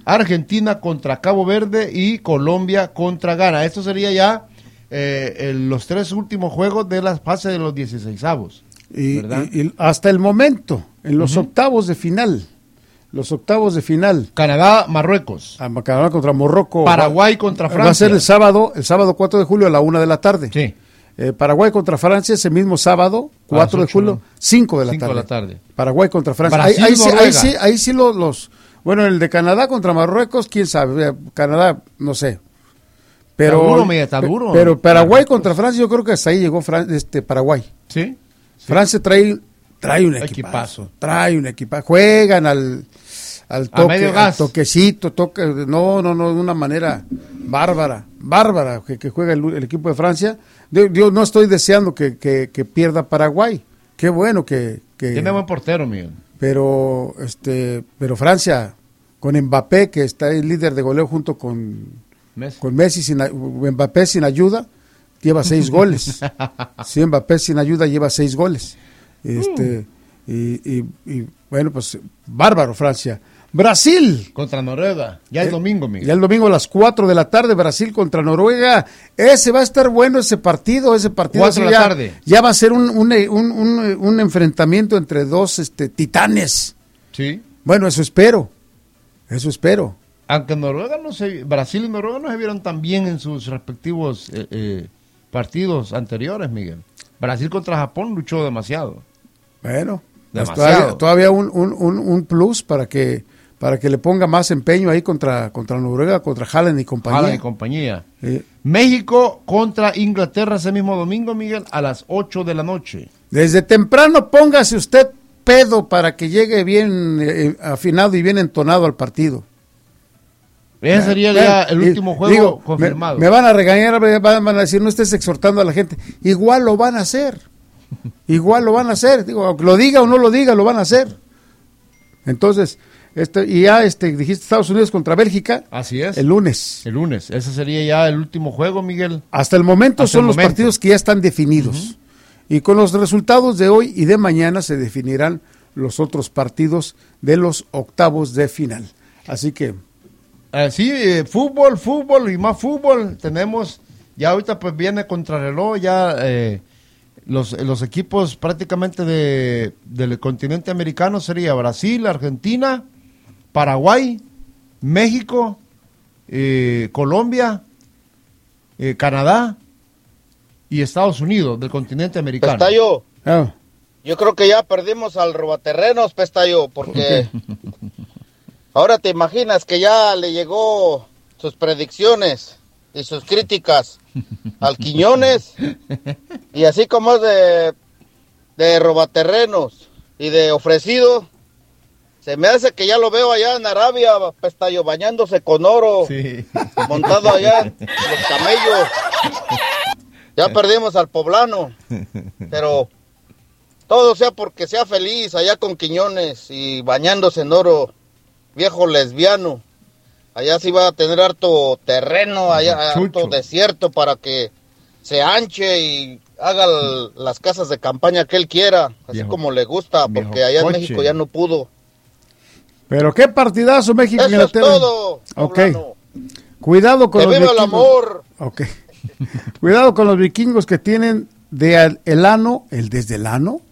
Argentina contra Cabo Verde y Colombia contra Ghana. Esto sería ya los 3 últimos juegos de la fase de los 16avos. Y hasta el momento, en los octavos de final. Canadá, Marruecos. Canadá contra Morroco. Paraguay contra Francia. Va a ser el sábado 4 de julio a la 1 de la tarde. Sí. Paraguay contra Francia ese mismo sábado, 4 de julio, 5 de la tarde. Paraguay contra Francia. Ahí sí los... Bueno, el de Canadá contra Marruecos, quién sabe. Canadá, no sé. Pero, está duro. Pero Paraguay contra Francia, yo creo que hasta ahí llegó Paraguay. Sí. Francia trae un equipazo. Trae un equipazo. Juegan al toque, medio gas. Al toquecito, de una manera bárbara que juega el equipo de Francia. Yo no estoy deseando que pierda Paraguay. Qué bueno que tiene buen portero, Miguel. Pero Francia, con Mbappé, que está el líder de goleo junto con Messi, Mbappé sin ayuda, lleva 6 goles. Sí, Mbappé sin ayuda lleva 6 goles. Y bueno, pues bárbaro Francia. Brasil contra Noruega, ya el domingo, Miguel. Ya el domingo a las 4 de la tarde, Brasil contra Noruega. Ese va a estar bueno, ese partido 4 de la tarde. Ya va a ser un enfrentamiento entre dos titanes. Sí. Bueno, eso espero. Aunque Brasil y Noruega no se vieron tan bien en sus respectivos partidos anteriores, Miguel. Brasil contra Japón luchó demasiado. Bueno, demasiado. Todavía un plus para que le ponga más empeño ahí contra Noruega, contra Haaland y compañía. México contra Inglaterra ese mismo domingo, Miguel, a las 8 de la noche. Desde temprano póngase usted pedo para que llegue bien afinado y bien entonado al partido. Ese sería ya el último juego confirmado. Me van a regañar, van a decir, no estés exhortando a la gente. Igual lo van a hacer. Digo, lo diga o no lo diga, lo van a hacer. Entonces, dijiste Estados Unidos contra Bélgica. Así es. El lunes. Ese sería ya el último juego, Miguel. Hasta el momento son los partidos que ya están definidos. Y con los resultados de hoy y de mañana se definirán los otros partidos de los octavos de final. Así que... fútbol y más fútbol. Tenemos, ya ahorita pues viene contrarreloj, ya los equipos prácticamente del continente americano sería Brasil, Argentina, Paraguay, México, Colombia, Canadá y Estados Unidos del continente americano. Pestayo, yo creo que ya perdimos al robaterrenos, Pestayo, porque ahora te imaginas que ya le llegó sus predicciones y sus críticas al Quiñones, y así como es de robaterrenos y de ofrecido, se me hace que ya lo veo allá en Arabia, Pestayo, bañándose con oro, montado allá en los camellos. Ya perdimos al poblano, pero todo sea porque sea feliz allá con Quiñones y bañándose en oro, viejo lesbiano. Allá sí va a tener harto terreno, allá harto desierto para que se anche y haga las casas de campaña que él quiera, así como le gusta, porque allá en México ya no pudo. Pero qué partidazo México. Eso es todo. Okay. Cuidado con que los viva vikingos. El amor. Okay. Cuidado con los vikingos que tienen desde el ano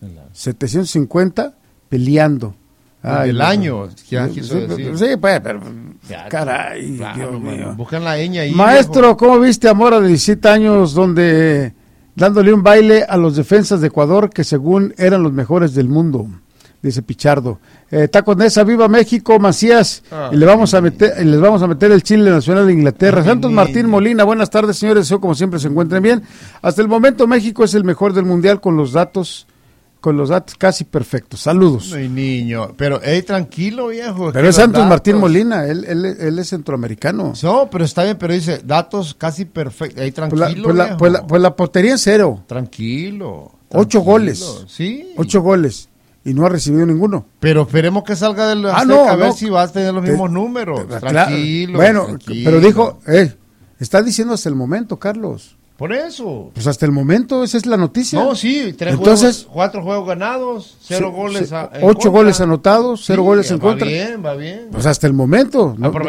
750 peleando. El año, ya quiso decir. Sí, pues, pero caray, claro, Dios mío. Buscan la ñ ahí. Maestro, viejo. ¿cómo viste a Mora de 17 años dándole un baile a los defensas de Ecuador que según eran los mejores del mundo? Dice Pichardo. Tacos Nesa, viva México, Macías. Y les vamos a meter el Chile Nacional de Inglaterra. Santos Martín Molina, buenas tardes, señores. Deseo como siempre se encuentren bien. Hasta el momento México es el mejor del mundial con los datos casi perfectos. Saludos. Ay, niño, pero tranquilo, viejo. Pero es Santos Martín Molina, él es centroamericano. No, pero está bien, pero dice datos casi perfectos. Tranquilo, pues la portería en cero. Tranquilo. 8 goles. Sí. 8 goles. Y no ha recibido ninguno. Pero esperemos que salga del Azteca a ver si va a tener los mismos números. Tranquilo. Bueno, tranquilo. Pero dijo, está diciendo hasta el momento, Carlos. Por eso. Pues hasta el momento, esa es la noticia. No, sí, 4 juegos ganados, 0 goles. 8 goles anotados, 0 goles en contra. Va bien. Pues hasta el momento.